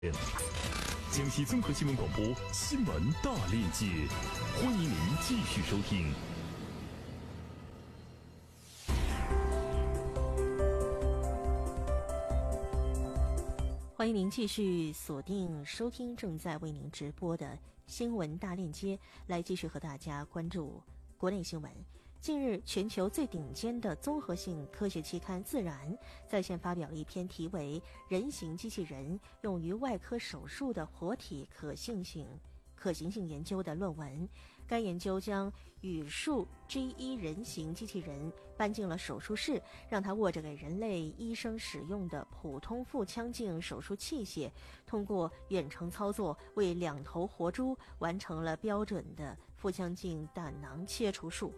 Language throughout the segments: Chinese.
江西综合新闻广播新闻大链接，欢迎您继续收听。 欢迎您继续锁定收听正在为您直播的新闻大链接，来继续和大家关注国内新闻。近日，全球最顶尖的综合性科学期刊《自然》在线发表了一篇题为“人形机器人用于外科手术的活体可行性研究”的论文。该研究将语数 G1 人形机器人搬进了手术室，让它握着给人类医生使用的普通腹腔镜手术器械，通过远程操作为2头活猪完成了标准的腹腔镜胆囊切除术。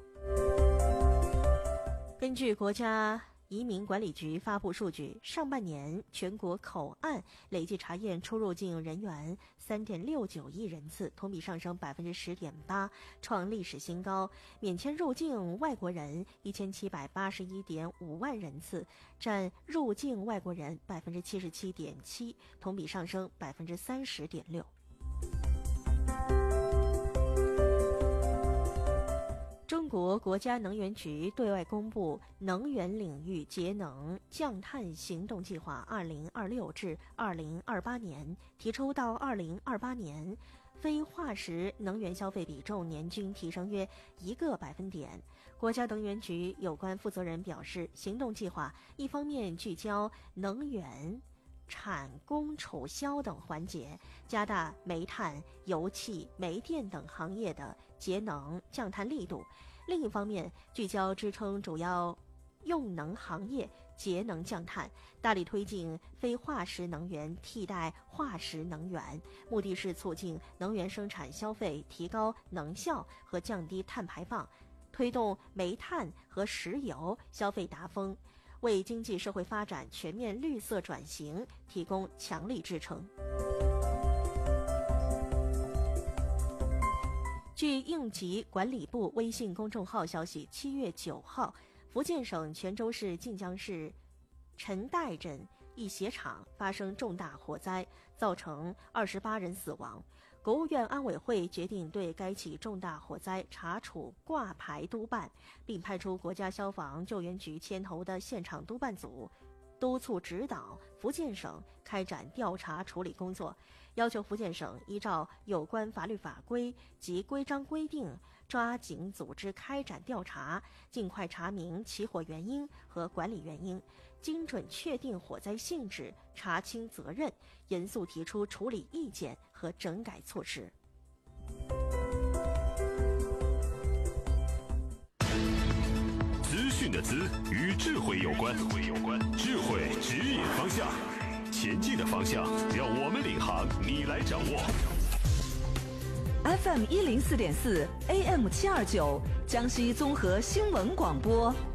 根据国家移民管理局发布数据，上半年全国口岸累计查验出入境人员 3.69 亿人次，同比上升 10.8%， 创历史新高。免签入境外国人 1781.5 万人次，占入境外国人 77.7%， 同比上升 30.6%。中国国家能源局对外公布能源领域节能降碳行动计划2026至2028年，提出到2028年，非化石能源消费比重年均提升约1个百分点。国家能源局有关负责人表示，行动计划一方面聚焦能源产供储销等环节，加大煤炭、油气、煤电等行业的节能降碳力度；另一方面，聚焦支撑主要用能行业节能降碳，大力推进非化石能源替代化石能源，目的是促进能源生产消费，提高能效和降低碳排放，推动煤炭和石油消费达峰，为经济社会发展全面绿色转型提供强力支撑。据应急管理部微信公众号消息，7月9号，福建省泉州市晋江市陈岱镇一鞋厂发生重大火灾，造成28人死亡。国务院安委会决定对该起重大火灾查处挂牌督办，并派出国家消防救援局牵头的现场督办组，督促指导福建省开展调查处理工作，要求福建省依照有关法律法规及规章规定，抓紧组织开展调查，尽快查明起火原因和管理原因，精准确定火灾性质，查清责任，严肃提出处理意见和整改措施。 资讯的资与智慧有关，智慧指引方向，前进的方向让我们领航，你来掌握。 FM 104.4 AM 729，江西综合新闻广播。